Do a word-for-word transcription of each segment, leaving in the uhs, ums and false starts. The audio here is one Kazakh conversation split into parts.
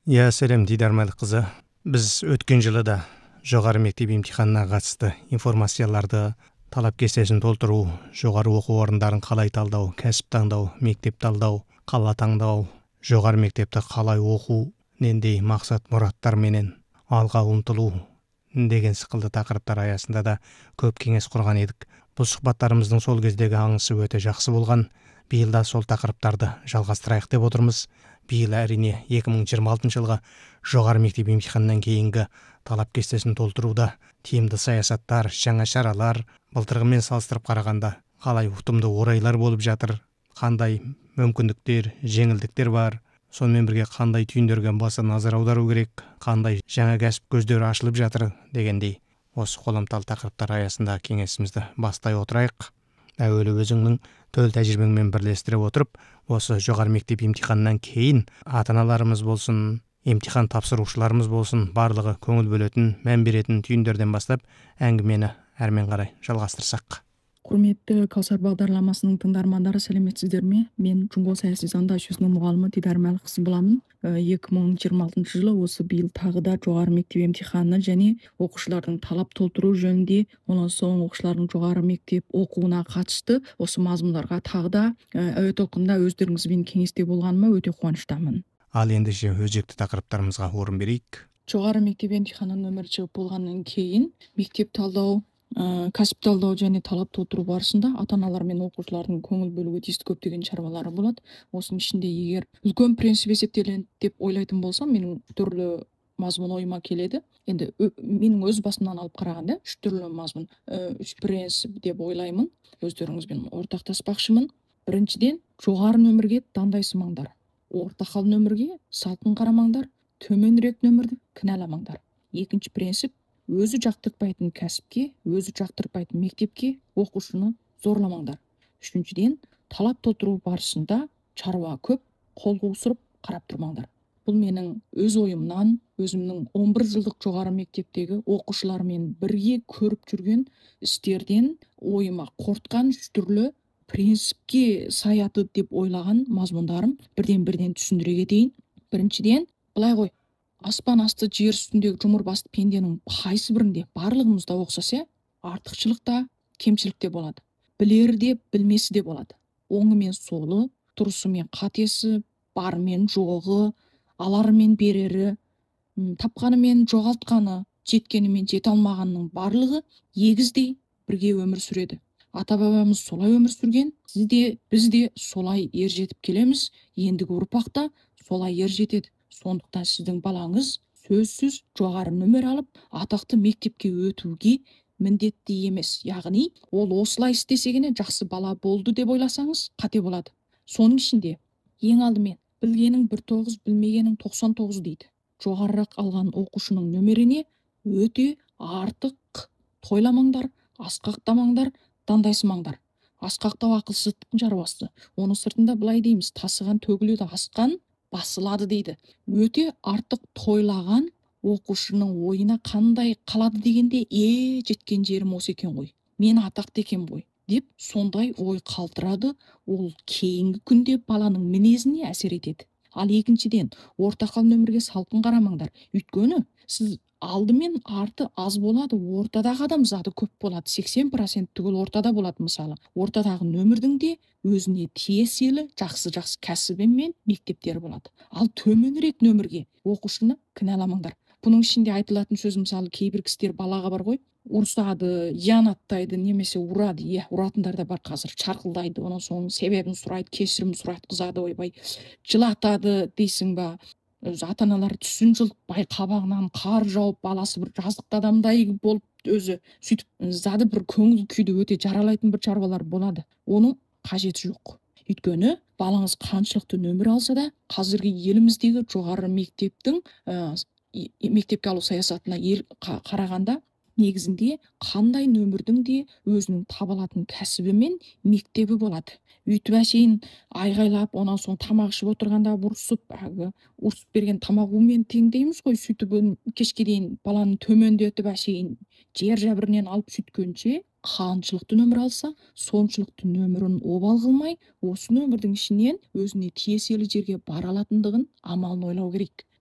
Я сәлем Дидар Мәлікқызы. Біз өткен жылы да жоғары мектеп емтиханына қатысты информацияларды, талап кестесін толтыру, жоғары оқу орындарын қалай талдау, кәсіп таңдау, мектеп талдау, қала таңдау, жоғары мектепті қалай оқу, нендей мақсат мұраттар менен алға ұмтылу деген сықылды тақырыптар аясында да көп кеңес құрған едік. Бұл сұхбаттарымыздың сол кездегі аңысы өте жақсы болған. Биыл да сол тақырыптарды жалғастырайық деп отырмыз. Биыл әрине екі мың жиырма алтыншы жылғы жоғары мектеп емтиханынан кейінгі талап кестесін толтыруда тиімді саясаттар, жаңа шаралар, былтырғымен салыстырып қарағанда қалай ұтымды орайлар болып жатыр, қандай мүмкіндіктер, жеңілдіктер бар, сонымен бірге қандай түйіндерге баса назар аудару керек, қандай жаңа кәсіп көздері ашылып жатыр дегендей осы қоламтал тақырыптар аясында кеңесімізді бастай отырайық. Әуелі өзіңнің төл тәжірибеңмен бірлестіре отырып, осы жоғары мектеп емтиханынан кейін ата-аналарымыз болсын, емтихан тапсырушыларымыз болсын, барлығы көңіл бөлетін, мән беретін түйіндерден бастап әңгімені әрмен қарай жалғастырсақ. Құрметті Каусар бағдарламасының тыңдармандары, сәлеметсіздер ме? Мен Жұңғол саяси заңда жүйесінің мұғалімі Дидар Мәлікқызы боламын. екі мың жиырма алтыншы жылы осы биыл тағы да жоғары мектеп емтиханы және оқушылардың талап толтыру жөнінде, онан соң оқушылардың жоғары мектеп оқуына қатысты осы мазмұндарға тағы да әуе толқынында өздеріңізбен кеңесте болғаныма өте қуаныштамын. Ал ендеше өзекті тақырыптарымызға орын берейік. Жоғары мектеп емтиханы нөмірі шығып болғаннан кейін мектеп талдау, ә, кәсіп талдау және талап толтыру барысында ата-аналар мен оқушылардың көңіл бөлуге тиісті көптеген шаруалары болады. Осының ішінде егер үлкен принцип есептеледі деп ойлайтын болсам, менің түрлі мазмұн ойыма келеді. Енді ö- менің өз басымнан алып қарағанда үш түрлі мазмұн, ә, үш принцип деп ойлаймын. Өздеріңізбен ортақтаспақшымын. Біріншіден, жоғары нөмірге таңдайсымаңдар. Орта хал нөмірге салқын қарамаңдар. Төменірек нөмірді кінәламаңдар. Екінші принцип, өзі жақтыртпайтын кәсіпке, өзі жақтыртпайтын мектепке оқушыны зорламаңдар. Үшіншіден, талап толтыру барысында шаруа көп, қол қусырып қарап тұрмаңдар. Бұл менің өз ойымнан, өзімнің он бір жылдық жоғары мектептегі оқушылармен бірге көріп жүрген істерден ойыма қортқан үш түрлі принципке саяды деп ойлаған мазмұндарым бірден-бірден түсіндіре кетейін. Біріншіден, былай ғой, аспан асты жер үстіндегі жұмыр басты пенденің қайсы бірінде барлығымыз да оқсас, иә, артықшылық та, кемшілік те болады. Білері де, білмесі де болады. Оңы мен солы, тұрысы мен қатесі, бары мен жоғы, алары мен берері, м, тапқаны мен жоғалтқаны, жеткені мен жете алмағанның барлығы егіздей бірге өмір сүреді. Ата-бабамыз солай өмір сүрген, сіз де, біз де солай ер жетіп келеміз, ендігі ұрпақта солай ер жетеді. Сондықтан сіздің балаңыз сөзсіз жоғары нөмір алып, атақты мектепке өтуге міндетті емес. Яғни, ол осылай істесе генә жақсы бала болды деп ойласаңыз, қате болады. Соның ішінде ең алдымен білгенің бір тоғыз, білмегенің тоқсан тоғыз дейді. Жоғарырақ алған оқушының нөміріне өте артық тойламаңдар, асқақтамаңдар, таңдайсымаңдар. Асқақтау ақылсыздықтың шаруасы. Оны сыртында былай дейміз, тасыған төгіледі, асқан басылады дейді. Өте артық тойлаған оқушының ойына қандай қалады дегенде, е, жеткен жерім осы екен ғой, мен атақты екен ғой деп сондай ой қалдырады. Ол кейінгі күнде баланың мінезіне әсер етеді. Ал екіншіден, орта хал нөмірге салқын қарамаңдар. Өйткені сіз алды мен арты аз болады, ортадағы адам заты көп болады. сексен процент түгел ортада болады мысалы. Ортадағы нөмірдің де өзіне тиесілі жақсы-жақсы кәсібі мен мектептері болады. Ал төменірек нөмірге оқушыны кінәламаңдар. Бұның ішінде айтылатын сөз, мысалы, кейбір кісілер балаға бар ғой, ұрсады, иянаттайды, немесе ұрады. Иә, ұратындар да бар қазір, шарқылдайды, онан соң себебін сұрайды, кешірім сұрайды, қызады, ойбай, жылатады дейсің ба. Өзі ата-аналар түсін жылып, бай қабағынан қар жауып, баласы бір жазықты адамдай болып, өзі сөйтіп зады бір көңіл күйді өте жаралайтын бір шаруалар болады. Оның қажеті жоқ. Өйткені балаңыз қаншылықты нөмір алса да, қазіргі еліміздегі жоғары мектептің ә, мектепке алу саясатына ел қарағанда, негізінде қандай нөмірдің де өзінің табылатын кәсібі мен мектебі болады. Үйтіп әшейін айғайлап, онан соң тамақ ішіп отырғанда ұрсып, әлгі ұрсып берген тамағумен тең дейміз ғой, сөйтіп кешке дейін баланы төмендетіп әшейін жер жабырынан алып сөйткенше, қаншылықты нөмір алса, соншылықты нөмірін обал қылмай, осы нөмірдің ішінен өзіне тиесілі жерге бара алатындығын амалын ойлау керек.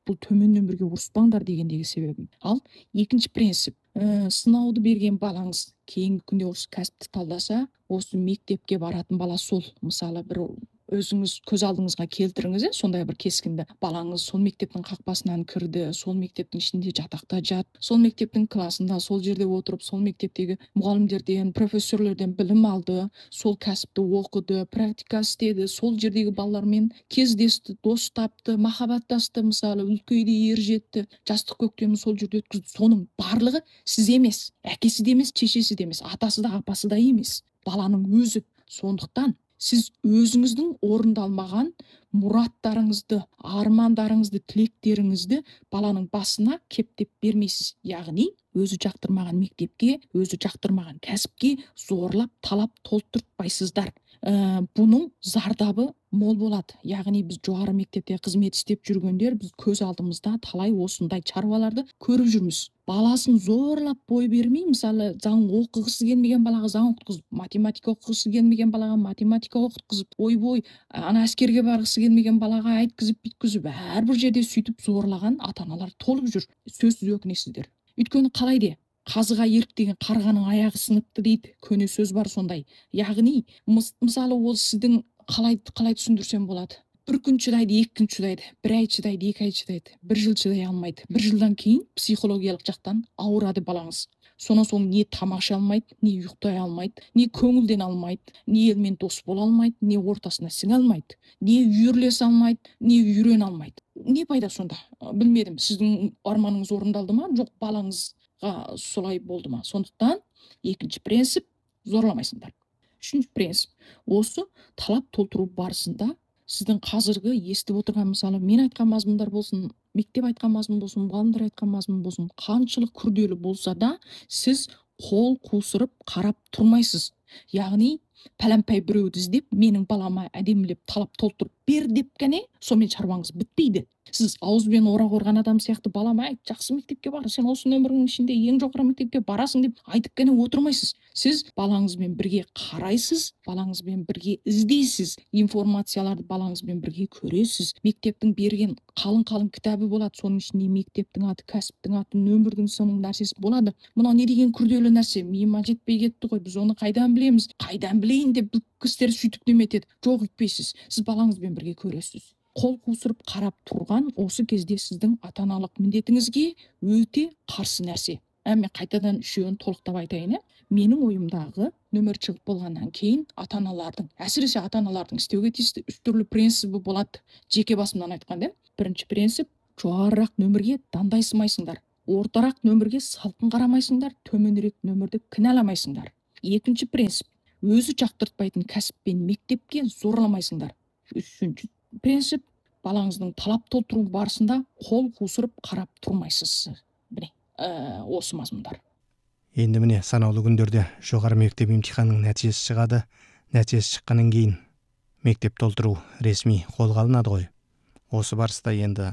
бул төмөн нөмірге ұрыспаңдар дегендегі себебім. Ал екінші принцип, ә, сынауды берген балаңыз кейінгі күнде осы кәсіпті талдаса, осы мектепке баратын бала сол, мысалы бір өзіңіз көз алдыңызға келтіріңіз, сондай бір кескінді балаңыз сол мектептің қақпасынан кірді, сол мектептің ішінде жатақта жат, сол мектептің классында сол жерде отырып, сол мектептегі мұғалімдерден, профессорлерден білім алды, сол кәсіпті оқыды, практика істеді, сол жердегі балалармен кездесті, дос тапты, махаббаттасты, мысалы үлкейді, ер жетті, жастық көктемін сол жерде өткізді. Соның барлығы сіз емес, әкесі де емес, шешесі де емес, атасы да апасы да емес, баланың өзі. Сондықтан сіз өзіңіздің орындалмаған мұраттарыңызды, армандарыңызды, тілектеріңізді баланың басына кептеп бермейсіз. Яғни өзі жақтырмаған мектепке, өзі жақтырмаған кәсіпке зорлап, талап толтыртпайсыздар. Ә, бұның зардабы мол болады. Яғни біз жоғары мектепте қызмет істеп жүргендер, біз көз алдымызда талай осындай шаруаларды көріп жүрміз. Баласын зорлап бой бермей, мысалы заң оқығысы келмеген балаға заң оқытқызып, математика оқығысы келмеген балаға математика оқытқызып, ойбой, ана әскерге барғысы келмеген балаға айткізіп, бүйткізіп, әрбір жерде сөйтіп зорлаған ата-аналар толып жүр. Сөзсіз өкінесіздер. Өйткені қалай де қазыға ерік деген қарғаның аяғы сыныпты дейді, көне сөз бар сондай. Яғни мысалы ол сіздің қалай қалай түсіндірсем болады. Бір күн шыдайды, екі күн шыдайды, бір ай шыдайды, екі ай шыдайды, бір жыл шыдай алмайды. Бір жылдан кейін психологиялық жақтан ауырады балаңыз. Сонан соң не тамақ іше алмайды, не ұйықтай алмайды, не көңілден алмайды, не елмен дос бола алмайды, не ортасына сіңе алмайды, не үйірлесе алмайды, не үйрене алмайды. Не пайда сонда? Білмедім, сіздің арманыңыз орындалды ма, жоқ балаңызға солай болды ма? Сондықтан екінші принцип, зорламайсыңдар. Үшінші принцип, осы талап толтыру барысында сіздің қазіргі естіп отырған, мысалы мен айтқан мазмұндар болсын, мектеп айтқан мазмұн болсын, мұғалімдер айтқан мазмұн болсын, қаншалық күрделі болса да сіз қол қусырып қарап тұрмайсыз. Яғни пәләмпәй біреуді іздеп, менің балама әдемілеп талап толтырып бер деп кәне, сонымен шаруаңыз бітпейді. Сіз ауызбен орақ орған адам сияқты балама айт, жақсы мектепке бар, сен осы нөмірінің ішінде ең жоғары мектепке барасың деп айтып кәне отырмайсыз. Сіз балаңызбен бірге қарайсыз, балаңызбен бірге іздейсіз, информацияларды балаңызбен бірге көресіз. Мектептің берген қалың-қалың кітабы болады, соның ішінде мектептің аты, кәсіптің аты, нөмірдің соның нәрсесі болады. Мынау не деген күрделі нәрсе, миыма жетпей кетті ғой, біз оны қайдан білеміз, қайдан білейін деп бұл кісілер сөйтіп неметеді. Жоқ, өйтпейсіз, сіз балаңызбен бірге көресіз. Қол қусырып қарап тұрған осы кезде сіздің ата-аналық міндетіңізге өте қарсы нәрсе. Ә, мен қайтадан үшеуін толықтап айтайын. Менің ойымдағы нөмір шығып болғаннан кейін ата-аналардың, әсіресе ата-аналардың істеуге тиісті үш түрлі принципі болады. Жеке басымнан айтқанда, бірінші принцип, жоғарырақ нөмірге дандайсымайсыңдар, ортарақ нөмірге салқын қарамайсыңдар, төменірек нөмірді кінәламайсыңдар. Екінші принцип, өзі жақтыртпайтын кәсіп пен мектепке зорламайсыңдар. Үшінші принцип, балаңыздың талап толтыру барысында қол қусырып қарап тұрмайсыз. Міне, ә, осы мазмұндар. Енді міне санаулы күндерде жоғары мектеп емтиханының нәтижесі шығады. Нәтижесі шыққаннан кейін мектеп толтыру ресми қолға алынады ғой. Осы барыста енді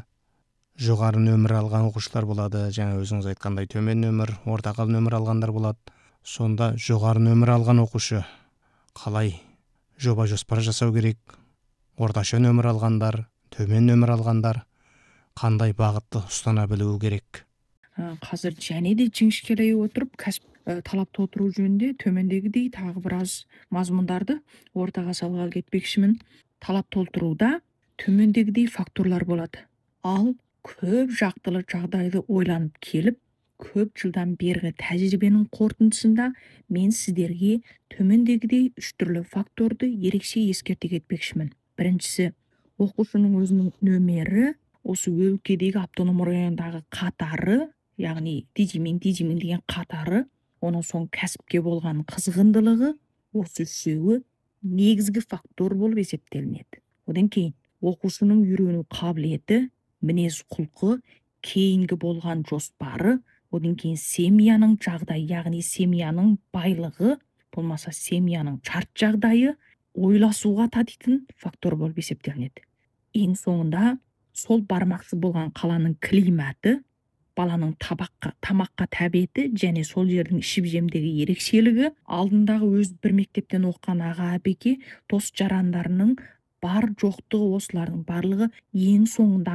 жоғары нөмір алған оқушылар болады, жаңа өзіңіз айтқандай төмен нөмір, ортақал нөмір алғандар болады. Сонда жоғары нөмір алған оқушы қалай жоба жоспар жасау керек? Орташа нөмір алғандар, төмен нөмір алғандар қандай бағытты ұстана білуі керек? Қазір және де жіңішкелей отырып, кәсіп ә, талап толтыру жөнінде төмендегідей тағы біраз мазмұндарды ортаға салғалы кетпекшімін. Талап толтыруда төмендегідей факторлар болады. Ал көп жақтылы жағдайды ойланып келіп, көп жылдан бергі тәжірибенің қорытындысында мен сіздерге төмендегідей үш түрлі факторды ерекше ескерте кетпекшімін. Біріншісі, оқушының өзінің нөмері, осы өлкедегі автоном райондағы қатары, яғни дижимен дижимен деген қатары, оның соң кәсіпке болған қызғындылығы, осы үшеуі негізгі фактор болып есептелінеді. Одан кейін оқушының үйрену қабілеті, мінез құлқы, кейінгі болған жоспары, одан кейін семьяның жағдайы, яғни семьяның байлығы, болмаса семьяның шарт жағдайы ойласуға татитын фактор болып есептелінеді. Ең соңында сол бармақшы болған қаланың климаты, баланың табаққа, тамаққа тәбеті және сол жердің ішіп жемдегі ерекшелігі, алдындағы өз бір мектептен оқыған аға әбеке, дос жарандарының бар жоқтығы, осылардың барлығы ең соңындағы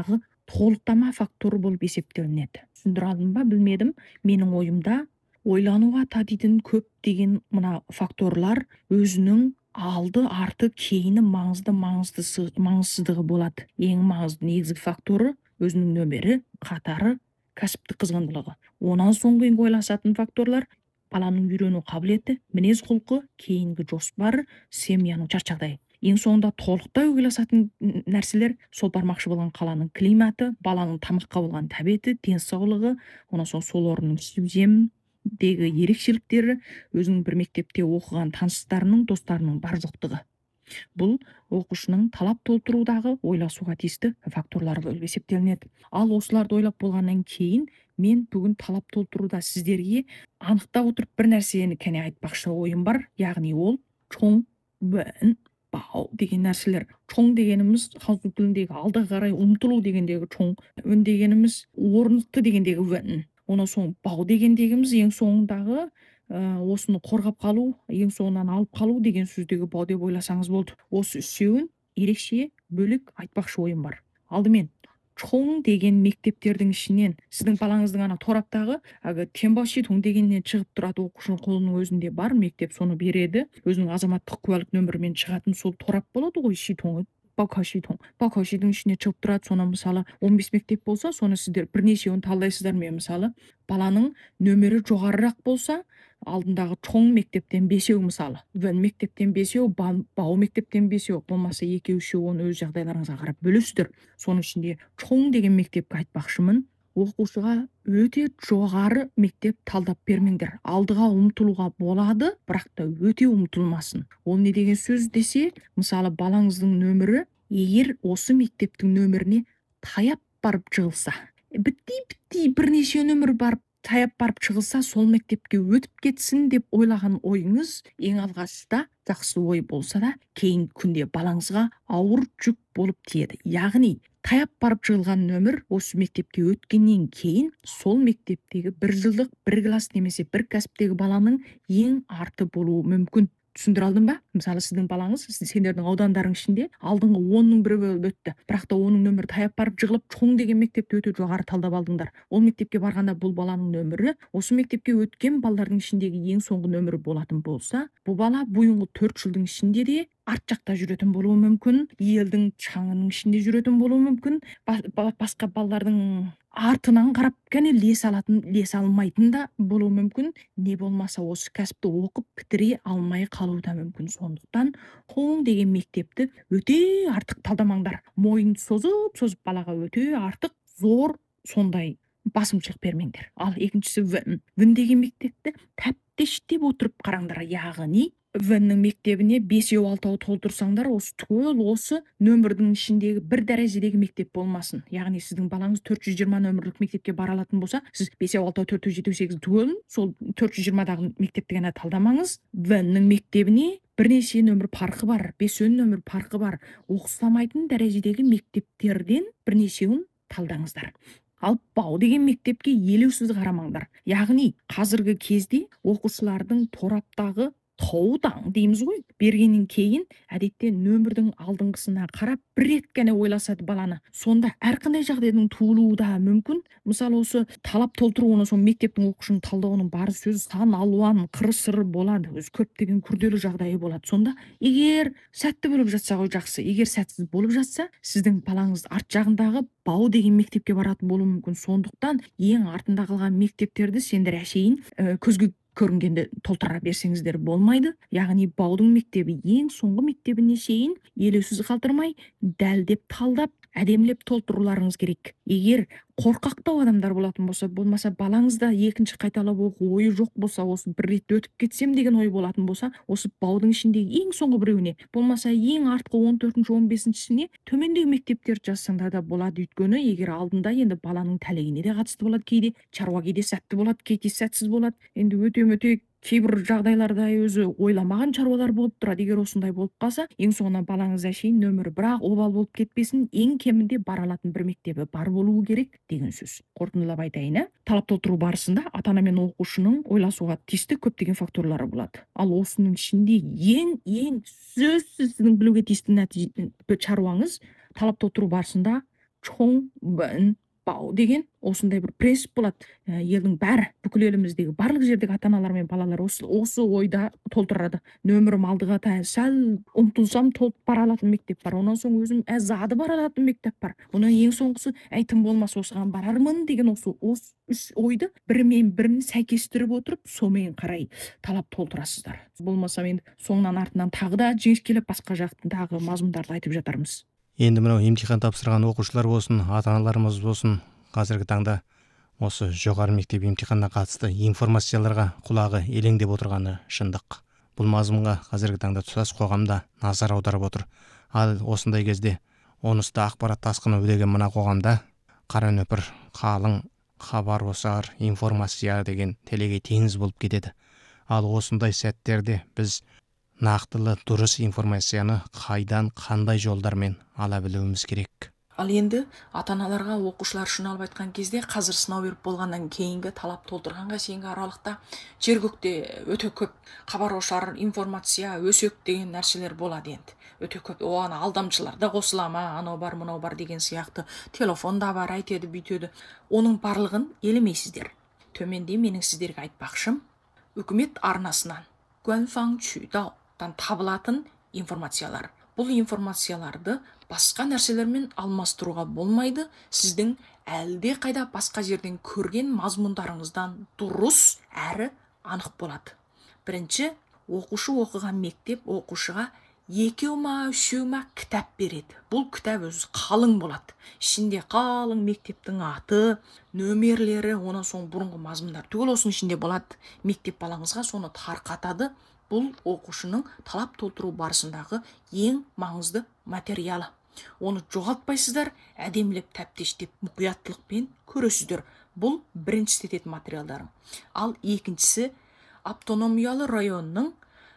толықтама факторы болып есептелінеді. Түсіндіре алдым ба білмедім. Менің ойымда ойлануға татитын көптеген мына факторлар өзінің алды арты кейіні маңызды маңыздысы маңызсыздығы болады. Ең маңызды негізгі факторы өзінің нөмірі, қатары, кәсіптік қызғындылығы. Онан соң кейінгі ойласатын факторлар баланың үйрену қабілеті, мінез құлқы, кейінгі жоспары, семьяның шарт жағдайы. Ең соңында толықтай ойласатын нәрселер сол бармақшы болған қаланың климаты, баланың тамаққа болған тәбеті, денсаулығы, онан соң сол орынның сөземдегі ерекшеліктері, өзінің бір мектепте оқыған таныстарының, достарының бар жоқтығы. Бұл оқушының талап толтырудағы ойласуға тиісті факторлары болып есептелінеді. Ал осыларды ойлап болғаннан кейін мен бүгін талап толтыруда сіздерге анықтап отырып бір нәрсені кәне айтпақшы ойым бар. Яғни ол чоң, бін, бау деген нәрселер. Чоң дегеніміз ханзу тіліндегі алға қарай ұмтылу дегендегі чоң, өн дегеніміз орнықты дегендегі він. Онан соң бау дегендегіміз ең соңындағы осыны қорғап қалу, ең соңынан алып қалу деген сөздегі бау деп ойласаңыз болды. Осы үшеуін ерекше бөлік айтпақшы ойым бар. Алдымен чоң деген мектептердің ішінен сіздің балаңыздың ана тораптағы әлгі тембаши тоң дегеннен шығып тұрады, оқушының қолының өзінде бар, мектеп соны береді. Өзінің азаматтық куәлік нөмірімен шығатын сол торап болады ғой, шитоңы. Баукашитоң. Баукашидің ішіне шығып тұрады, соны мысалы он бес мектеп болса, соны сіздер бірнешеуін талдайсыздар. Мен мысалы баланың нөмірі жоғарырақ болса, алдындағы чоң мектептен бесеу мысалы, вен мектептен бесеу, бау мектептен бесеу, болмаса екеу үшеу, оны өз жағдайларыңызға қарап бөлесіздер. Соның ішінде чоң деген мектепке айтпақшымын, оқушыға өте жоғары мектеп талдап бермеңдер. Алдыға ұмтылуға болады, бірақ та өте ұмтылмасын. Ол не деген сөз десе, мысалы балаңыздың нөмірі егер осы мектептің нөміріне таяп барып жығылса, бітті-бітті бірнеше нөмір барып таяп барып шығылса, сол мектепке өтіп кетсін деп ойлаған ойыңыз ең алғашта жақсы ой болса да, кейін күнде балаңызға ауыр жүк болып тиеді. Яғни таяп барып жығылған нөмір осы мектепке өткеннен кейін сол мектептегі бір жылдық, бір класс немесе бір кәсіптегі баланың ең арты болуы мүмкін. Түсіндіре алдым ба? Мысалы сіздің балаңыз сендердің аудандарың ішінде алдыңғы онның бірі болып өтті. Бірақ та оның нөмірі таяп барып жығылып, чоң деген мектепті өте жоғары талдап алдыңдар. Ол мектепке барғанда бұл баланың нөмірі осы мектепке өткен балалардың ішіндегі ең соңғы нөмірі болатын болса, бұл бала бұйыңғы төрт жылдың ішінде де арт жақта жүретін болуы мүмкін, елдің шаңының ішінде жүретін болуы мүмкін, басқа балалардың артынан қарап кәне лес алатын, лес алмайтын да болуы мүмкін, не болмаса осы кәсіпті оқып бітіре алмай қалуы да мүмкін. Сондықтан чоң деген мектепті өте артық талдамаңдар. Мойынды созып, созып балаға өте артық зор сондай басымшылық бермеңдер. Ал екіншісі він. Він деген мектепті тәптештеп отырып қараңдар. Яғни віннің мектебіне бесеу алтау толтырсаңдар, осы түгел осы нөмірдің ішіндегі бір дәрежедегі мектеп болмасын. Яғни сіздің балаңыз төрт жүз жиырма нөмірлік мектепке бара алатын болса, сіз бесеу алтау төрт жүз жетпіс сегіз түгел сол төрт жүз жиырмадағы мектепті ғана талдамаңыз. Віннің мектебіне бірнеше нөмір парқы бар, бесеу нөмір парқы бар. Оқысамайтын дәрежедегі мектептерден бірнешеуін талдаңыздар. Ал бау деген мектепке елеусіз қарамаңдар. Яғни қазіргі кезде оқушылардың тораптағы тоудаң дейміз ғой, бергеннен кейін әдетте нөмірдің алдыңғысына қарап бір рет қана ойласады баланы. Сонда әрқандай жағдайдың туылуы да мүмкін. Мысалы осы талап толтыруына соң мектептің оқушының талдауының бар сөз сан алуан қыры-сыры болады, өз көптеген күрделі жағдайы болады. Сонда егер сәтті болып жатса ғой жақсы, егер сәтсіз болып жатса, сіздің балаңыз арт жағындағы бау деген мектепке баратын болуы мүмкін. Сондықтан ең артында қалған мектептерді сендер әшейін көзге көрінгенде толтыра берсеңіздер болмайды. Яғни баудың мектебі ең соңғы мектебіне шейін елеусіз қалдырмай, дәлдеп талдап, әдемілеп толтыруларыңыз керек. Егер қорқақтау адамдар болатын болса, болмаса балаңызда екінші қайталап оқу ойы жоқ болса, осы бір рет өтіп кетсем деген ой болатын болса, осы баудың ішіндегі ең соңғы біреуіне, болмаса ең артқы он төртінші он бесіншісіне төмендегі мектептерді жазсаңда да болады. Өйткені егер алдында енді баланың тәлегіне де қатысты болады, кейде шаруа кейде сәтті болады, кейде сәтсіз болады. Енді өте-өте кейбір жағдайларда өзі ойламаған шаруалар болып тұрады. Егер осындай болып қалса, ең соңына балаңыз әшейін нөмірі бірақ обал болып кетпесін, ең кемінде бар алатын бір мектебі бар болуы керек деген сөз. Қорытындылап айтайын, талап толтыру барысында ата-ана мен оқушының ойласуға тиісті көптеген факторлары болады. Ал осының ішінде ең ең сөзсіз сіздің білуге тиісті нәтиже шаруаңыз талап толтыру барысында чоң бен бау деген осындай бір принцип болады. Ә, елдің бәрі, бүкіл еліміздегі барлық жердегі ата-аналар мен балалар осы, осы ойда толтырады. Нөмірім алдыға та сәл ұмтылсам толып бара алатын мектеп бар. Онан соң өзім әзады бара алатын мектеп бар. Онан ең соңғысы әйтім болмас осыған барармын деген осы осы үш ойды бірімен бірін сәйкестіріп отырып, сомен қарай талап толтырасыздар. Болмаса енді соңынан артынан тағы да жіңішкелеп басқа жақтың тағы мазмұндарды айтып жатармыз. Енді мынау емтихан тапсырған оқушылар болсын, ата-аналарымыз болсын, қазіргі таңда осы жоғары мектеп емтиханына қатысты информацияларға құлағы елеңдеп отырғаны шындық. Бұл мазмұнға қазіргі таңда тұтас қоғамда назар аударып отыр. Ал осындай кезде онысты ақпарат тасқыны деген мына қоғамда қара нөпір, қалың, хабар ошар, информация деген телегей теңіз болып кетеді. Ал осындай сәттерде біз нақтылы дұрыс информацияны қайдан, қандай жолдармен ала білуіміз керек. Ал енді ата-аналарға оқушылар үшін алып айтқан кезде қазір сынау беріп болғаннан кейінгі талап толтырғанға шейінгі аралықта жер көкте өте көп хабар ошар, информация, өсек деген нәрселер болады енді. Өте көп, оған алдамшылар да қосыла ма, анау бар, мынау бар деген сияқты, телефон да бар, айтеді, бүйтеді. Оның барлығын елемейсіздер. Төменде менің сіздерге айтпақшым, үкімет арнасынан гуанфаң чүйдаодан табылатын информациялар. Бұл информацияларды басқа нәрселермен алмастыруға болмайды. Сіздің әлде қайда басқа жерден көрген мазмұндарыңыздан дұрыс әрі анық болады. Бірінші, оқушы оқыған мектеп оқушыға екеу ма, үшеу ма кітап береді. Бұл кітап өзі қалың болады. Ішінде қалың мектептің аты, нөмерлері, онан соң бұрынғы мазмұндар түгел осының ішінде болады. Мектеп балаңызға соны тарқатады. Бұл оқушының талап толтыру барысындағы ең маңызды материалы. Оны жоғалтпайсыздар, әдемілеп, тәптештеп, мұқияттылықпен көресіздер. Бұл бірінші ететін материалдарың. Ал екіншісі, автономиялы районның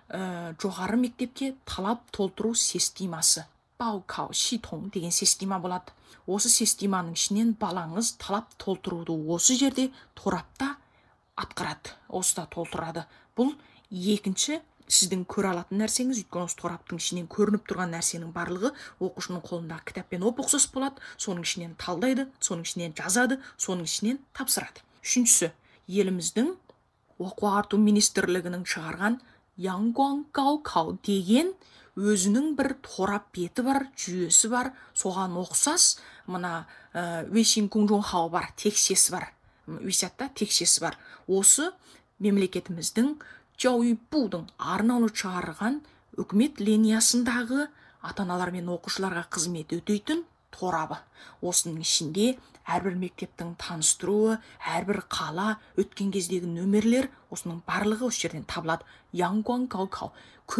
ә, жоғары мектепке талап толтыру системасы. Баукау шитоң деген система болады. Осы системаның ішінен балаңыз талап толтыруды осы жерде торапта атқарады. Осыда толтырады. Бұл екінші сіздің көре алатын нәрсеңіз, өйткені осы тораптың ішінен көрініп тұрған нәрсенің барлығы оқушының қолындағы кітаппен оп-ұқсас болады. Соның ішінен талдайды, соның ішінен жазады, соның ішінен тапсырады. Үшіншісі, еліміздің оқу ағарту министрлігінің шығарған Яңгуангаокау деген өзінің бір торап беті бар, жүйесі бар. Соған ұқсас мына Вейшин-кунжоңхау бар, текшесі бар. Вейсятта текшесі бар. Осы мемлекетіміздің Жауипудың арнаулы шығарған үкімет линиясындағы ата-аналар мен оқушыларға қызмет өтейтін торабы. Осының ішінде әрбір мектептің таныстыруы, әрбір қала, өткен кездегі нөмерлер, осының барлығы осы жерден табылады. Яңгуангаокау